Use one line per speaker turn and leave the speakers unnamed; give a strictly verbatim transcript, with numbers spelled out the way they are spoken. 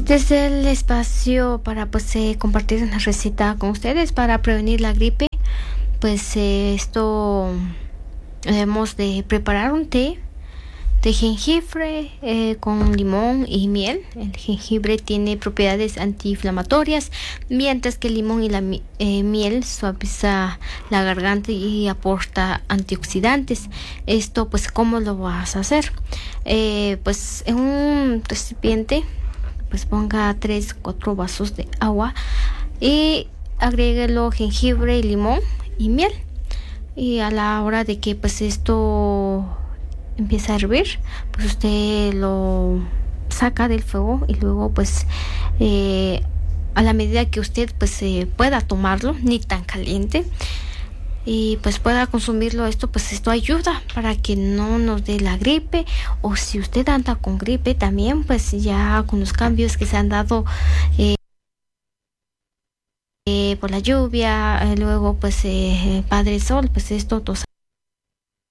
desde el espacio para pues eh, compartir una receta con ustedes para prevenir la gripe. Pues eh, esto debemos de preparar un té de jengibre eh, con limón y miel. El jengibre tiene propiedades antiinflamatorias, mientras que el limón y la eh, miel suaviza la garganta y aporta antioxidantes. Esto, pues, ¿cómo lo vas a hacer? Eh, pues en un recipiente, pues ponga tres, cuatro vasos de agua y agréguelo jengibre y limón y miel. Y a la hora de que pues esto empieza a hervir, pues usted lo saca del fuego y luego pues eh, a la medida que usted pues eh, pueda tomarlo, ni tan caliente, y pues pueda consumirlo. Esto pues esto ayuda para que no nos dé la gripe, o si usted anda con gripe también, pues ya con los cambios que se han dado eh, eh, por la lluvia, eh, luego pues eh, Padre Sol, pues esto tos